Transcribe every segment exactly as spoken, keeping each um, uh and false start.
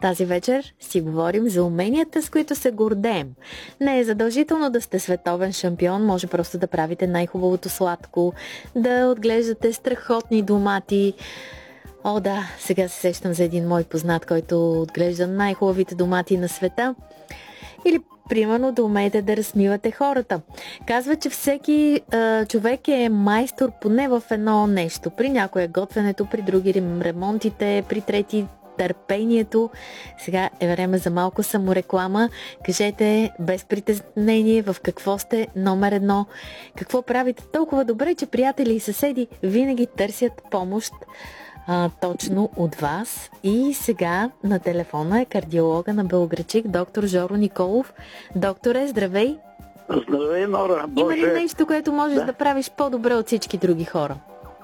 Тази вечер си говорим за уменията, с които се гордеем. Не е задължително да сте световен шампион, може просто да правите най-хубавото сладко, да отглеждате страхотни домати. О, да, сега се сещам за един мой познат, който отглежда най-хубавите домати на света. Или, примерно, да умеете да разсмивате хората. Казва, че всеки е, човек е майстор поне в едно нещо. При някой е готвенето, при други ремонтите, при трети търпението. Сега е време за малко самореклама. Кажете без притеснение в какво сте номер едно. Какво правите толкова добре, че приятели и съседи винаги търсят помощ а, точно от вас. И сега на телефона е кардиолога на Белоградчик, доктор Жоро Николов. Докторе, здравей! Здравей, Нора! Има ли нещо, което можеш да, да правиш по-добре от всички други хора?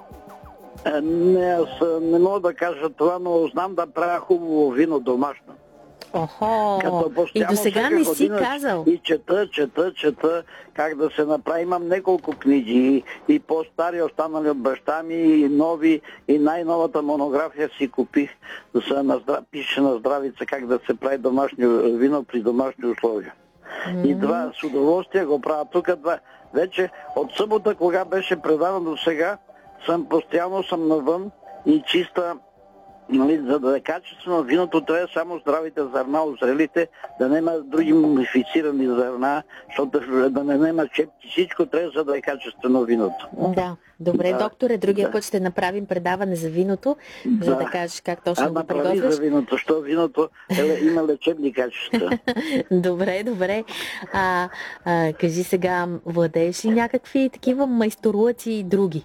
Не, аз не мога да кажа това, но знам да правя хубаво вино домашно. Охо! И до сега не си казал. И чета, чета, чета как да се направи. Имам няколко книги и по-стари останали от баща ми, и нови, и най-новата монография си купих. За на здрав... Пише на здравица как да се прави домашно вино при домашни условия. Mm-hmm. И това с удоволствие го правя. Тук това вече от събота, кога беше предаван до сега, съм постоянно съм навън и чиста, нали, за да е качествено виното, трябва само здравите зърна, озрелите, да няма други модифицирани зърна, защото да не няма чепки, всичко трябва, за да е качествено виното. Да, добре, да, докторе, другия да. път ще направим предаване за виното, да. за да кажеш как точно а, го приготвяш. за виното, защото виното е, има лечебни качества. Добре, добре. А, а, кажи сега, владееш ли някакви такива майсторлъци и други?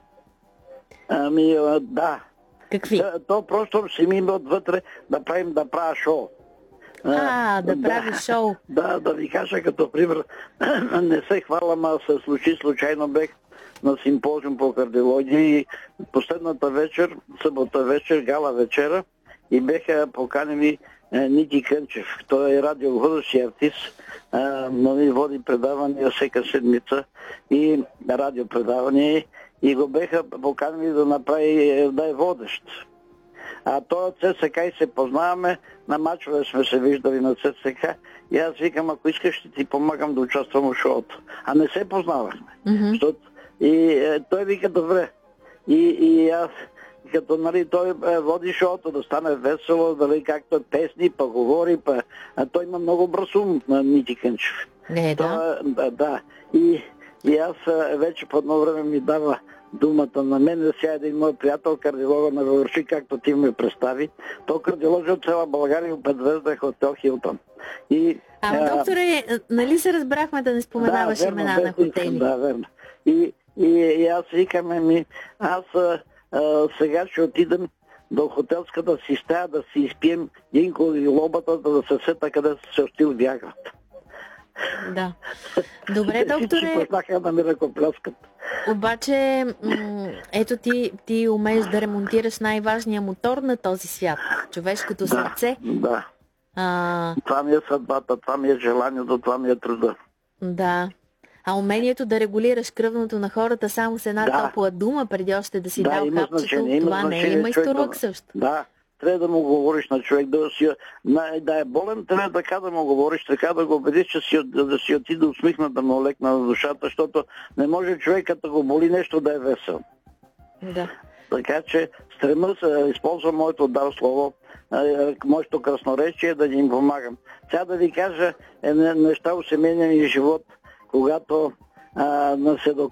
Ами, да. Какви? То, то просто си ми има отвътре да правим, да правя шоу. А, да, да прави шоу. Да, да ви кажа като пример, не се хвалям, а се случи, случайно бех на симпозиум по кардиология и последната вечер, събота вечер, гала вечера, и беха поканени Ники Кънчев. Той е радиоводещ артист, нали, води предавания всека седмица и радиопредавания, и го беха поканили да направи, да е водещ. А той от ЦСКА и се познаваме, на мачове сме се виждали на ЦСКА, и аз викам, ако искаш, ще ти помагам да участвам в шоуто. А не се познавахме. Mm-hmm. Защото, и е, той вика, добре. И, и аз, като, нали, той е, води шоуто, да стане весело, дали, както песни, па говори, па... А той има много бърз ум на Ники Кънчев. Не, да. Да, да. И, и аз вече по едно време ми дава думата на мен, сега един мой приятел, кардиолога на Белоградчик, както ти ме представи. Той кардиолог от цяла България, от петзвезден хотел Хилтън. И, а, а, докторе, нали се разбрахме да не споменаваш да, имена на хотели? Да, верно. И, и, и аз викаме ми, аз а, а, сега ще отидем до хотелската си стая да си изпием Гинко и лобата, да се сета къде се остил Виаграта. Да. Добре, докторе. Да ми ръкопляскат. Обаче, м- ето ти, ти умееш да ремонтираш най-важния мотор на този свят. Човешкото да, сърце. Да. А... Това ми е съдбата, това ми е желанието, това ми е труда. Да. А умението да регулираш кръвното на хората само с една да. топла дума, преди още да си да, дал хапчето, значение, това не е ли майсторлък да... също? Да. Трябва да му говориш на човек, да, си, да е болен, трябва така да му говориш, така да го убедиш, че си, да, да си отиде усмихнат, да му лекна на душата, защото не може човек, като го боли нещо, да е весел. Да. Така че стрема се, използвам моето дар слово, моето красноречие, да им помагам. Сега да ви кажа е, неща от семейния ми живот, когато а, се доказва